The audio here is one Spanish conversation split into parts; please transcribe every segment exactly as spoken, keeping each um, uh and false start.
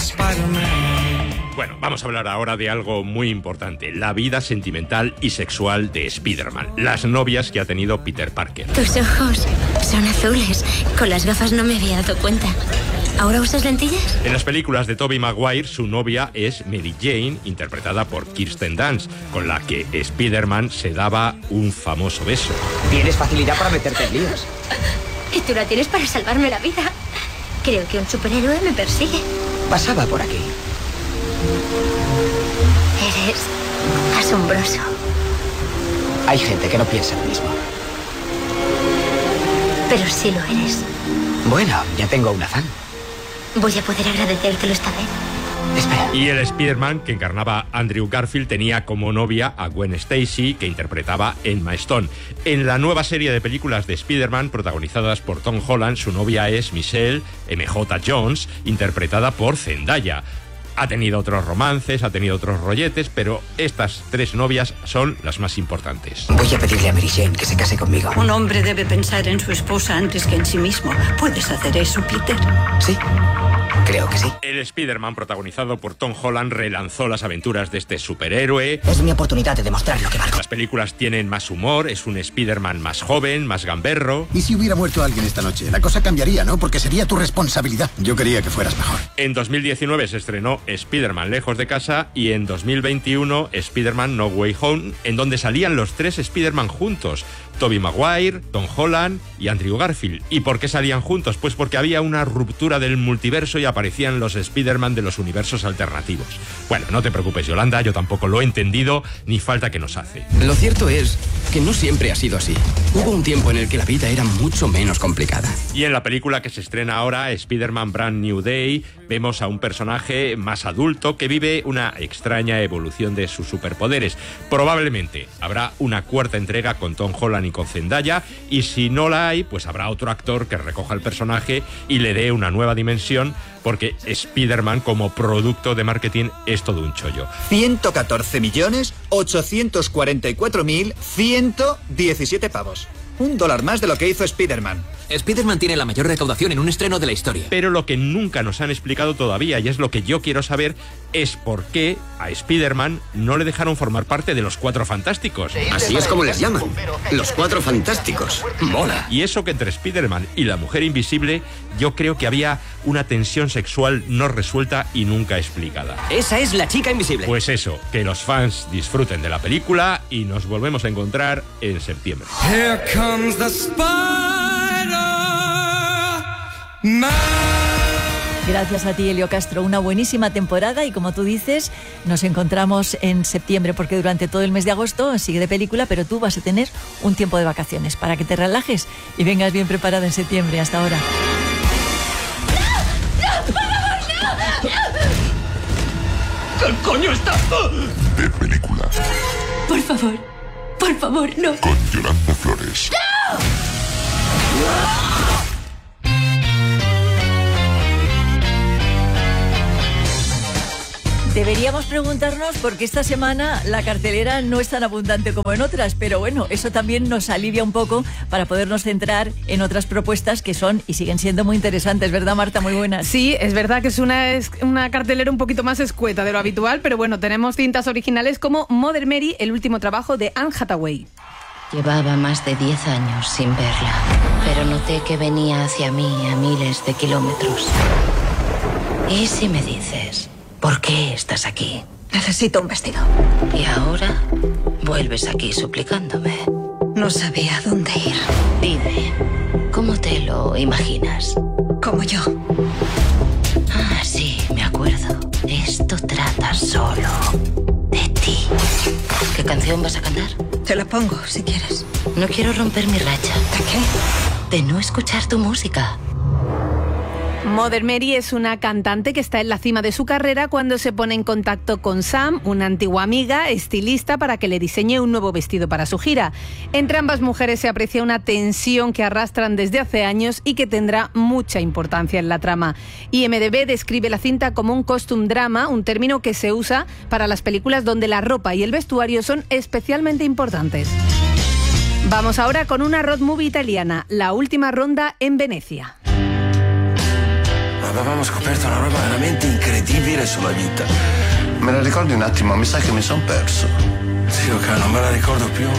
Bueno, vamos a hablar ahora de algo muy importante, la vida sentimental y sexual de Spider-Man, las novias que ha tenido Peter Parker. Tus ojos son azules, con las gafas no me había dado cuenta. ¿Ahora usas lentillas? En las películas de Tobey Maguire, su novia es Mary Jane, interpretada por Kirsten Dunst, con la que Spider-Man se daba un famoso beso. Tienes facilidad para meterte en líos. Y tú la tienes para salvarme la vida. Creo que un superhéroe me persigue. Pasaba por aquí. Eres asombroso. Hay gente que no piensa lo mismo. Pero sí lo eres. Bueno, ya tengo una fan. Voy a poder agradecértelo esta vez. Espera. Y el Spider-Man que encarnaba Andrew Garfield tenía como novia a Gwen Stacy, que interpretaba Emma Stone. En la nueva serie de películas de Spider-Man, protagonizadas por Tom Holland, su novia es Michelle M J Jones, interpretada por Zendaya. Ha tenido otros romances, ha tenido otros rolletes, pero estas tres novias son las más importantes. Voy a pedirle a Mary Jane que se case conmigo. Un hombre debe pensar en su esposa antes que en sí mismo. ¿Puedes hacer eso, Peter? Sí, creo que sí. El Spider-Man, protagonizado por Tom Holland, relanzó las aventuras de este superhéroe. Es mi oportunidad de demostrar lo que valgo. Las películas tienen más humor, es un Spider-Man más joven, más gamberro. ¿Y si hubiera muerto alguien esta noche? La cosa cambiaría, ¿no? Porque sería tu responsabilidad. Yo quería que fueras mejor. En dos mil diecinueve se estrenó Spider-Man Lejos de Casa y en dos mil veintiuno Spider-Man No Way Home, en donde salían los tres Spider-Man juntos, Tobey Maguire, Tom Holland y Andrew Garfield. ¿Y por qué salían juntos? Pues porque había una ruptura del multiverso y aparecían los Spider-Man de los universos alternativos. Bueno, no te preocupes, Yolanda, yo tampoco lo he entendido, ni falta que nos hace. Lo cierto es que no siempre ha sido así. Hubo un tiempo en el que la vida era mucho menos complicada. Y en la película que se estrena ahora, Spider-Man Brand New Day, vemos a un personaje más adulto que vive una extraña evolución de sus superpoderes. Probablemente habrá una cuarta entrega con Tom Holland y con Zendaya, y si no la hay, pues habrá otro actor que recoja el personaje y le dé una nueva dimensión, porque Spider-Man como producto de marketing es todo un chollo. ciento catorce millones ochocientos cuarenta y cuatro mil ciento diecisiete pavos. Un dólar más de lo que hizo Spider-Man. Spider-Man tiene la mayor recaudación en un estreno de la historia. Pero lo que nunca nos han explicado todavía, y es lo que yo quiero saber, es por qué a Spider-Man no le dejaron formar parte de los Cuatro Fantásticos. Así es como les llaman, los Cuatro Fantásticos. Mola. Y eso que entre Spider-Man y la Mujer Invisible, yo creo que había una tensión sexual no resuelta y nunca explicada. Esa es la chica invisible. Pues eso, que los fans disfruten de la película y nos volvemos a encontrar en septiembre. Here comes the Spider-Man. Gracias a ti, Elio Castro. Una buenísima temporada y, como tú dices, nos encontramos en septiembre, porque durante todo el mes de agosto sigue de película, pero tú vas a tener un tiempo de vacaciones para que te relajes y vengas bien preparada en septiembre. Hasta ahora. ¡No! ¡No! ¡Por favor, no! ¿Qué coño está? De película. Por favor, por favor, no. Con Yolanda Flores. ¡No! Deberíamos preguntarnos por qué esta semana la cartelera no es tan abundante como en otras, pero bueno, eso también nos alivia un poco para podernos centrar en otras propuestas que son y siguen siendo muy interesantes, ¿verdad, Marta? Muy buenas. Sí, es verdad que es una, es una cartelera un poquito más escueta de lo habitual, pero bueno, tenemos cintas originales como Mother Mary, el último trabajo de Anne Hathaway. Llevaba más de diez años sin verla, pero noté que venía hacia mí a miles de kilómetros. ¿Y si me dices, por qué estás aquí? Necesito un vestido. Y ahora vuelves aquí suplicándome. No sabía dónde ir. Dime, ¿cómo te lo imaginas? Como yo. Ah, sí, me acuerdo. Esto trata solo de ti. ¿Qué canción vas a cantar? Te la pongo, si quieres. No quiero romper mi racha. ¿De qué? De no escuchar tu música. Mother Mary es una cantante que está en la cima de su carrera cuando se pone en contacto con Sam, una antigua amiga, estilista, para que le diseñe un nuevo vestido para su gira. Entre ambas mujeres se aprecia una tensión que arrastran desde hace años y que tendrá mucha importancia en la trama. I M D B describe la cinta como un costume drama, un término que se usa para las películas donde la ropa y el vestuario son especialmente importantes. Vamos ahora con una road movie italiana, La última ronda en Venecia. Avevamo scoperto una roba veramente incredibile. dire solo aiuta. Me la ricordi un attimo? Mi sa che mi son perso. Sì, ok, non me la ricordo più.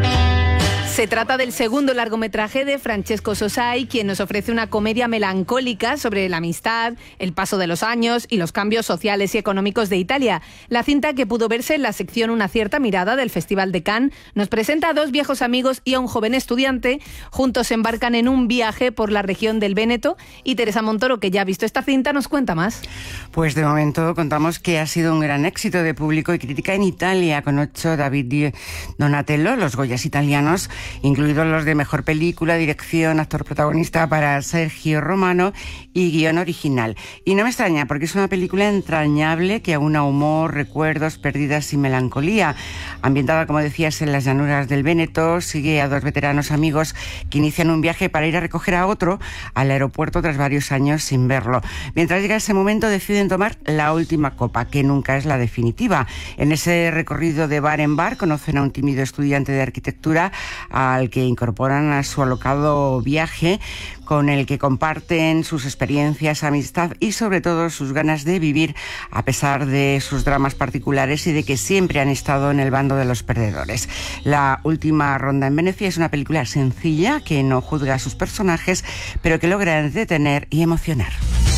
Se trata del segundo largometraje de Francesco Sosai, quien nos ofrece una comedia melancólica sobre la amistad, el paso de los años y los cambios sociales y económicos de Italia. La cinta, que pudo verse en la sección Una cierta mirada del Festival de Cannes, nos presenta a dos viejos amigos y a un joven estudiante. Juntos se embarcan en un viaje por la región del Véneto, y Teresa Montoro, que ya ha visto esta cinta, nos cuenta más. Pues de momento contamos que ha sido un gran éxito de público y crítica en Italia, con ocho David Donatello, los Goyas italianos, incluidos los de Mejor Película, Dirección, Actor Protagonista para Sergio Romano y Guión Original. Y no me extraña, porque es una película entrañable que aúna humor, recuerdos, pérdidas y melancolía. Ambientada, como decías, en las llanuras del Véneto, sigue a dos veteranos amigos que inician un viaje para ir a recoger a otro al aeropuerto tras varios años sin verlo. Mientras llega ese momento, deciden tomar la última copa, que nunca es la definitiva. En ese recorrido de bar en bar conocen a un tímido estudiante de arquitectura al que incorporan a su alocado viaje, con el que comparten sus experiencias, amistad y sobre todo sus ganas de vivir, a pesar de sus dramas particulares y de que siempre han estado en el bando de los perdedores. La última ronda en Venecia es una película sencilla que no juzga a sus personajes, pero que logra entretener y emocionar.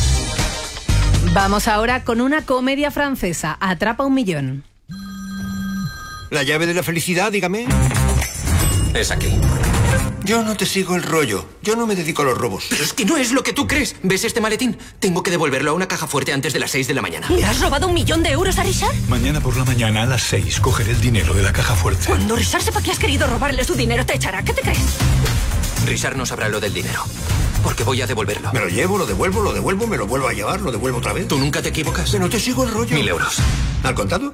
Vamos ahora con una comedia francesa, Atrapa un millón. La llave de la felicidad, dígame. Es aquí. Yo no te sigo el rollo. Yo no me dedico a los robos. Pero es que no es lo que tú crees. ¿Ves este maletín? Tengo que devolverlo a una caja fuerte antes de las seis de la mañana. ¿Le has robado un millón de euros a Richard? Mañana por la mañana a las seis cogeré el dinero de la caja fuerte. Cuando Richard sepa que has querido robarle su dinero, te echará. ¿Qué te crees? Richard no sabrá lo del dinero. Porque voy a devolverlo. Me lo llevo, lo devuelvo, lo devuelvo, me lo vuelvo a llevar, lo devuelvo otra vez. ¿Tú nunca te equivocas? Que no te sigo el rollo. Mil euros. ¿Al contado?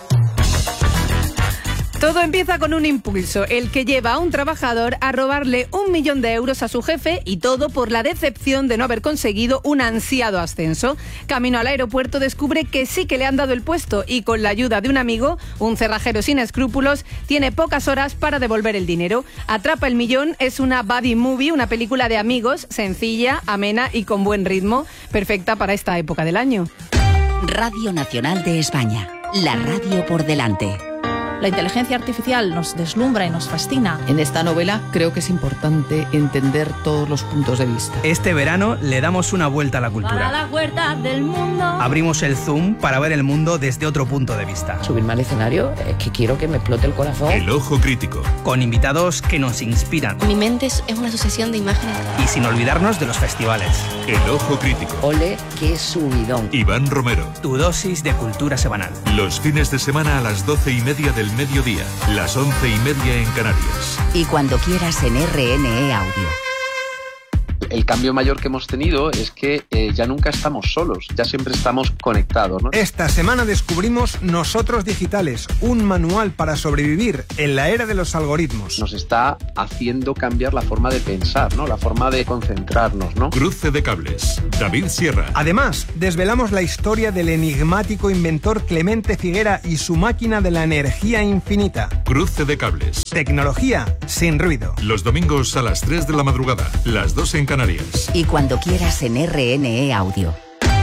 Todo empieza con un impulso, el que lleva a un trabajador a robarle un millón de euros a su jefe, y todo por la decepción de no haber conseguido un ansiado ascenso. Camino al aeropuerto descubre que sí que le han dado el puesto, y con la ayuda de un amigo, un cerrajero sin escrúpulos, tiene pocas horas para devolver el dinero. Atrapa el millón es una buddy movie, una película de amigos, sencilla, amena y con buen ritmo, perfecta para esta época del año. Radio Nacional de España, la radio por delante. La inteligencia artificial nos deslumbra y nos fascina. En esta novela creo que es importante entender todos los puntos de vista. Este verano le damos una vuelta a la cultura. Para la vuelta del mundo. Abrimos el zoom para ver el mundo desde otro punto de vista. Subirme al escenario es que quiero que me explote el corazón. El ojo crítico. Con invitados que nos inspiran. Mi mente es una sucesión de imágenes. Y sin olvidarnos de los festivales. El ojo crítico. Ole, qué subidón. Iván Romero. Tu dosis de cultura semanal. Los fines de semana a las doce y media del mediodía, las once y media en Canarias. Y cuando quieras en R N E Audio. El cambio mayor que hemos tenido es que eh, ya nunca estamos solos, ya siempre estamos conectados, ¿no? Esta semana descubrimos Nosotros Digitales, un manual para sobrevivir en la era de los algoritmos. Nos está haciendo cambiar la forma de pensar, ¿no? La forma de concentrarnos, ¿no? Cruce de cables, David Sierra. Además, desvelamos la historia del enigmático inventor Clemente Figuera y su máquina de la energía infinita. Cruce de cables. Tecnología sin ruido. Los domingos a las tres de la madrugada, las dos en Canarias. Y cuando quieras en R N E Audio.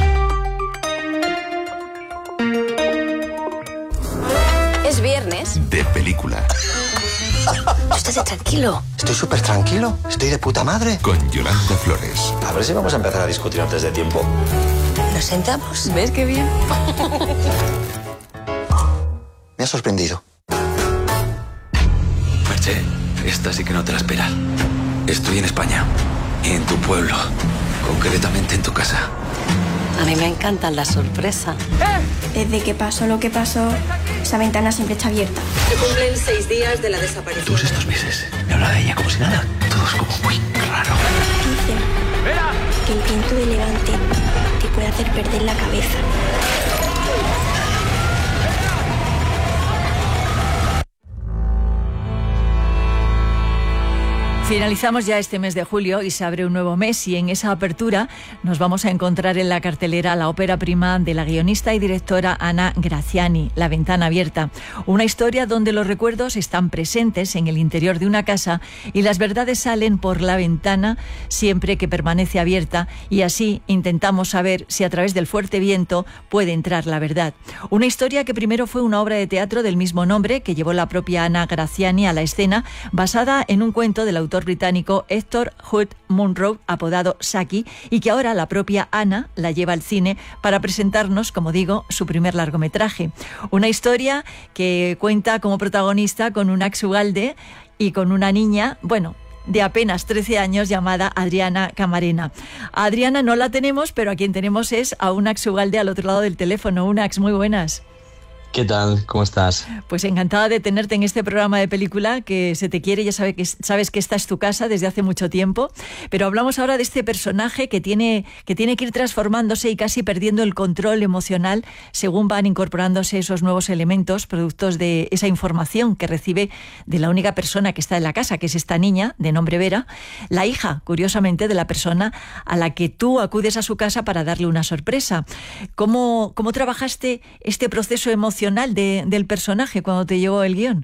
Es viernes. De película. ¿Tú estás tranquilo? Estoy súper tranquilo. Estoy de puta madre. Con Yolanda Flores. A ver si vamos a empezar a discutir antes de tiempo. ¿Nos sentamos? ¿Ves qué bien? Me ha sorprendido. Merche, esta sí que no te la esperas. Estoy en España. En tu pueblo, concretamente en tu casa. A mí me encantan las sorpresas. Desde que pasó lo que pasó, esa ventana siempre está abierta. Se cumplen seis días de la desaparición. Todos estos meses me hablaba de ella como si nada. Todo es como muy raro. Dicen que el viento de Levante te puede hacer perder la cabeza. Finalizamos ya este mes de julio y se abre un nuevo mes, y en esa apertura nos vamos a encontrar en la cartelera la ópera prima de la guionista y directora Anna Graziani, La ventana abierta. Una historia donde los recuerdos están presentes en el interior de una casa y las verdades salen por la ventana siempre que permanece abierta, y así intentamos saber si a través del fuerte viento puede entrar la verdad. Una historia que primero fue una obra de teatro del mismo nombre que llevó la propia Anna Graziani a la escena, basada en un cuento del autor británico Hector Hood Munro, apodado Saki, y que ahora la propia Anna la lleva al cine para presentarnos, como digo, su primer largometraje. Una historia que cuenta como protagonista con un Ax Ugalde y con una niña, bueno, de apenas trece años, llamada Adriana Camarena. A Adriana no la tenemos, pero a quien tenemos es a un Ax Ugalde al otro lado del teléfono. Un Ax, muy buenas. ¿Qué tal? ¿Cómo estás? Pues encantada de tenerte en este programa de película que se te quiere, ya sabe que, sabes que esta es tu casa desde hace mucho tiempo, pero hablamos ahora de este personaje que tiene, que tiene que ir transformándose y casi perdiendo el control emocional según van incorporándose esos nuevos elementos, productos de esa información que recibe de la única persona que está en la casa, que es esta niña de nombre Vera, la hija, curiosamente, de la persona a la que tú acudes a su casa para darle una sorpresa. ¿Cómo, cómo trabajaste este proceso emocional De, del personaje cuando te llegó el guión?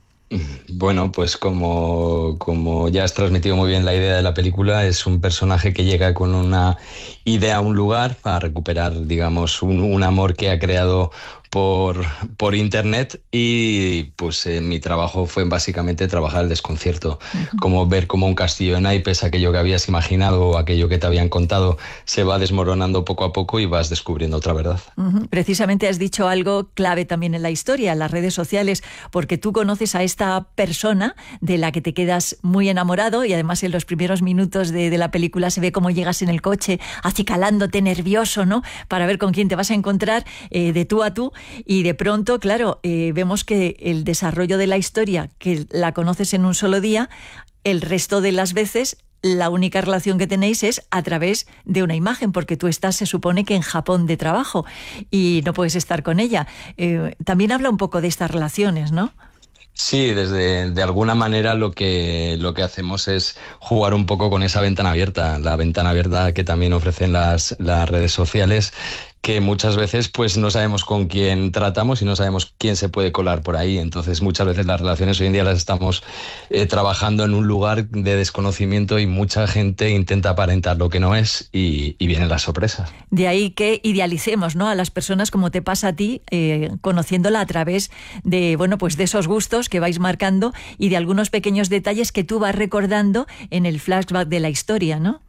Bueno, pues como, como ya has transmitido muy bien la idea de la película, es un personaje que llega con una idea a un lugar para recuperar, digamos, un, un amor que ha creado por, por internet, y pues eh, mi trabajo fue básicamente trabajar el desconcierto, uh-huh. como ver cómo un castillo de naipes, aquello que habías imaginado o aquello que te habían contado, se va desmoronando poco a poco y vas descubriendo otra verdad. Uh-huh. Precisamente has dicho algo clave también en la historia, las redes sociales, porque tú conoces a esta persona de la que te quedas muy enamorado, y además en los primeros minutos de, de la película se ve cómo llegas en el coche acicalándote, nervioso, ¿no?, para ver con quién te vas a encontrar eh, de tú a tú. Y de pronto, claro, eh, vemos que el desarrollo de la historia, que la conoces en un solo día, el resto de las veces la única relación que tenéis es a través de una imagen, porque tú estás, se supone que en Japón de trabajo y no puedes estar con ella. Eh, también habla un poco de estas relaciones, ¿no? Sí, desde de alguna manera lo que lo que hacemos es jugar un poco con esa ventana abierta, la ventana abierta que también ofrecen las, las redes sociales, que muchas veces pues no sabemos con quién tratamos y no sabemos quién se puede colar por ahí. Entonces muchas veces las relaciones hoy en día las estamos eh, trabajando en un lugar de desconocimiento, y mucha gente intenta aparentar lo que no es, y, y vienen las sorpresas. De ahí que idealicemos, ¿no?, a las personas, como te pasa a ti, eh, conociéndola a través de, bueno, pues de esos gustos que vais marcando y de algunos pequeños detalles que tú vas recordando en el flashback de la historia, ¿no?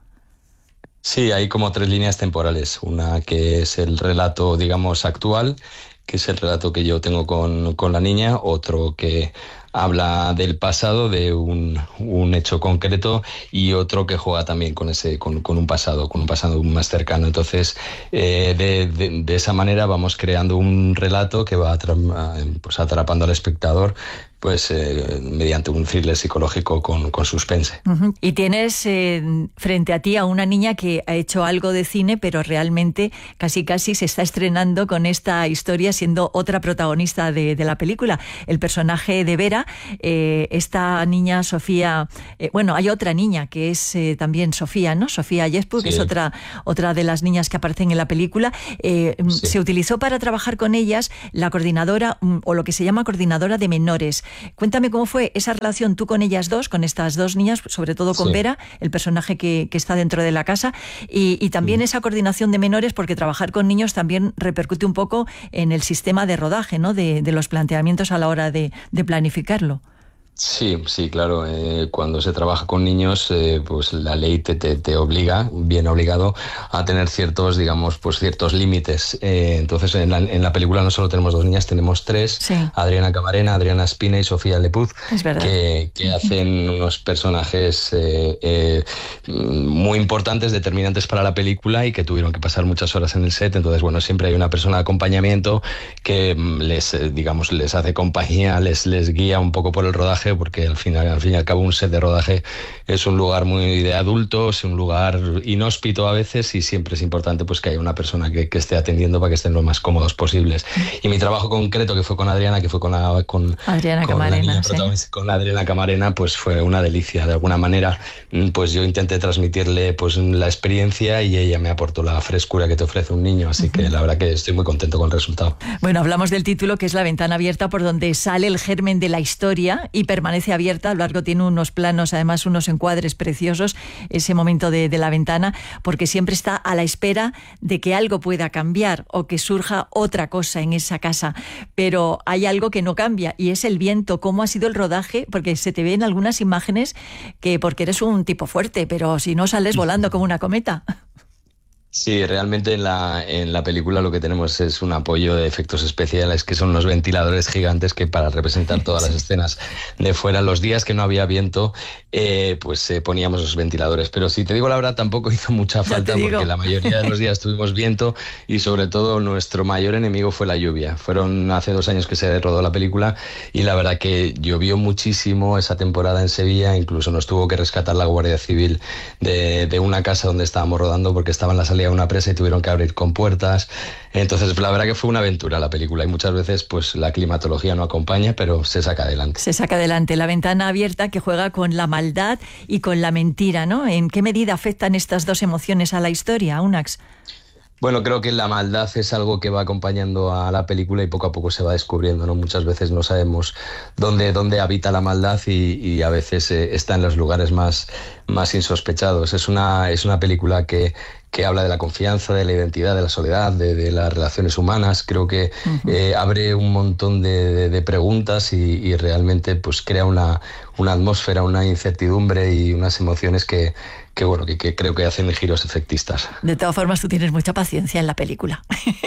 Sí, hay como tres líneas temporales. Una que es el relato, digamos, actual, que es el relato que yo tengo con, con la niña. Otro que habla del pasado, de un, un hecho concreto, y otro que juega también con ese con, con un pasado, con un pasado más cercano. Entonces, eh, de, de, de esa manera vamos creando un relato que va atra- pues atrapando al espectador, pues eh, mediante un thriller psicológico con, con suspense. Uh-huh. Y tienes eh, frente a ti a una niña que ha hecho algo de cine, pero realmente casi casi se está estrenando con esta historia, siendo otra protagonista de, de la película. El personaje de Vera, eh, esta niña Sofía, eh, bueno, hay otra niña que es eh, también Sofía, ¿no? Sofía Yespu, sí, que es otra, otra de las niñas que aparecen en la película. Eh, sí. Se utilizó para trabajar con ellas la coordinadora, o lo que se llama coordinadora de menores. Cuéntame cómo fue esa relación tú con ellas dos, con estas dos niñas, sobre todo con sí. Vera, el personaje que, que está dentro de la casa, y, y también sí. esa coordinación de menores, porque trabajar con niños también repercute un poco en el sistema de rodaje, ¿no?, de, de los planteamientos a la hora de, de planificarlo. Sí, sí, claro. Eh, cuando se trabaja con niños, eh, pues la ley te, te, te obliga, bien obligado, a tener ciertos, digamos, pues ciertos límites. Eh, entonces, en la, en la película no solo tenemos dos niñas, tenemos tres: sí. Adriana Camarena, Adriana Espina y Sofía Lepuz, que, que hacen unos personajes eh, eh, muy importantes, determinantes para la película, y que tuvieron que pasar muchas horas en el set. Entonces, bueno, siempre hay una persona de acompañamiento que les, eh, digamos, les hace compañía, les, les guía un poco por el rodaje, rodaje, porque al final, al fin y al cabo un set de rodaje es un lugar muy de adultos, un lugar inhóspito a veces, y siempre es importante pues que haya una persona que, que esté atendiendo para que estén lo más cómodos posibles. Y mi trabajo concreto, que fue con Adriana, que fue con la, con, Adriana con Camarena, la niña sí. protagonista, con Adriana Camarena, pues fue una delicia. De alguna manera, pues yo intenté transmitirle pues la experiencia y ella me aportó la frescura que te ofrece un niño, así que la verdad que estoy muy contento con el resultado. Bueno, hablamos del título, que es La ventana abierta, por donde sale el germen de la historia y permanece abierta. A lo largo tiene unos planos, además unos encuadres preciosos, ese momento de, de la ventana, porque siempre está a la espera de que algo pueda cambiar o que surja otra cosa en esa casa. Pero hay algo que no cambia y es el viento. ¿Cómo ha sido el rodaje? Porque se te ve en algunas imágenes que porque eres un tipo fuerte, pero si no sales volando como una cometa. Sí, realmente en la, en la película lo que tenemos es un apoyo de efectos especiales, que son unos ventiladores gigantes que para representar todas las escenas de fuera, los días que no había viento, eh, pues eh, poníamos los ventiladores. Pero si te digo la verdad, tampoco hizo mucha falta, porque la mayoría de los días tuvimos viento y sobre todo nuestro mayor enemigo fue la lluvia. Fueron hace dos años que se rodó la película y la verdad que llovió muchísimo esa temporada en Sevilla, incluso nos tuvo que rescatar la Guardia Civil de, de una casa donde estábamos rodando porque estaba en la salida a una presa y tuvieron que abrir con puertas. Entonces la verdad que fue una aventura la película y muchas veces pues la climatología no acompaña, pero se saca adelante. Se saca adelante. La ventana abierta, que juega con la maldad y con la mentira, ¿no? ¿En qué medida afectan estas dos emociones a la historia, Unax? Bueno, creo que la maldad es algo que va acompañando a la película y poco a poco se va descubriendo, ¿no? Muchas veces no sabemos dónde, dónde habita la maldad y, y a veces eh, está en los lugares más, más insospechados. Es una, es una película que, que habla de la confianza, de la identidad, de la soledad, de, de las relaciones humanas. Creo que uh-huh. eh, abre un montón de, de, de preguntas y, y realmente pues crea una, una atmósfera, una incertidumbre y unas emociones que, que bueno, que, que creo que hacen giros efectistas. De todas formas, tú tienes mucha paciencia en la película.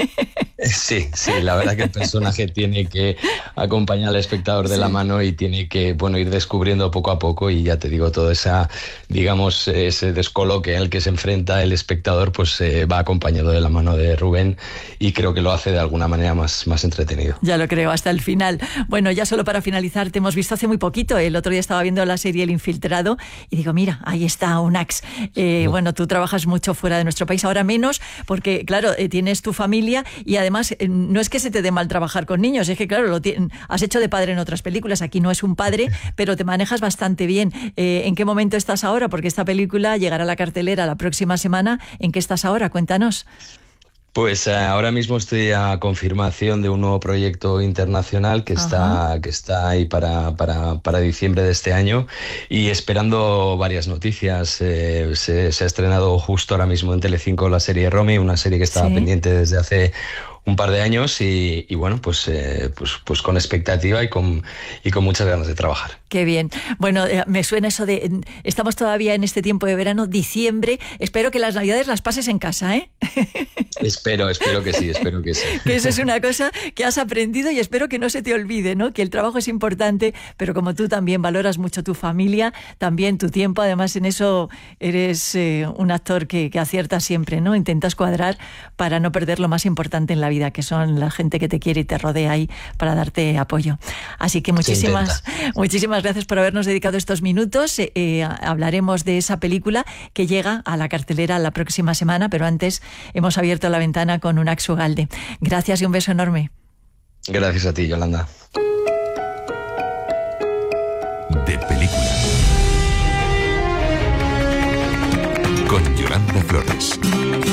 Sí, sí, la verdad que el personaje tiene que acompañar al espectador de sí. la mano y tiene que, bueno, ir descubriendo poco a poco y ya te digo, todo esa, digamos, ese descoloque en el que se enfrenta el espectador, pues eh, va acompañado de la mano de Rubén y creo que lo hace de alguna manera más, más entretenido. Ya lo creo, hasta el final. Bueno, ya solo para finalizar, te hemos visto hace muy poquito, el otro día estaba viendo la serie El Infiltrado y digo, mira, ahí está Unax. Eh, no. Bueno, tú trabajas mucho fuera de nuestro país, ahora menos, porque claro, eh, tienes tu familia y además eh, no es que se te dé mal trabajar con niños, es que claro, lo t- has hecho de padre en otras películas, aquí no es un padre, pero te manejas bastante bien. Eh, ¿En qué momento estás ahora? Porque esta película llegará a la cartelera la próxima semana. ¿En qué estás ahora? Cuéntanos. Pues eh, ahora mismo estoy a confirmación de un nuevo proyecto internacional que está, que está ahí para, para, para diciembre de este año y esperando varias noticias. Eh, se, se ha estrenado justo ahora mismo en Telecinco la serie Romy, una serie que estaba ¿Sí? pendiente desde hace un par de años y, y bueno, pues, eh, pues, pues con expectativa y con, y con muchas ganas de trabajar. Qué bien. Bueno, eh, me suena eso de, estamos todavía en este tiempo de verano, diciembre, espero que las navidades las pases en casa, ¿eh? Espero, espero que sí, espero que sí. Que eso es una cosa que has aprendido y espero que no se te olvide, ¿no? Que el trabajo es importante, pero como tú también valoras mucho tu familia, también tu tiempo, además en eso eres eh, un actor que, que acierta siempre, ¿no? Intentas cuadrar para no perder lo más importante en la vida, que son la gente que te quiere y te rodea ahí para darte apoyo. Así que muchísimas, muchísimas gracias por habernos dedicado estos minutos. Eh, eh, hablaremos de esa película que llega a la cartelera la próxima semana, pero antes hemos abierto la ventana con Unax Ugalde. Gracias y un beso enorme. Gracias a ti, Yolanda. De película. Con Yolanda Flores.